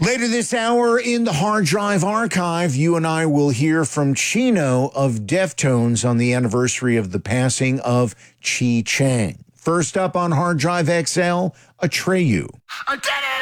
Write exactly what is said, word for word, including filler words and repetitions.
Later this hour in the Hard Drive Archive, you and I will hear from Chino of Deftones on the anniversary of the passing of Chi Chang. First up on Hard Drive X L, Atreyu. I did it!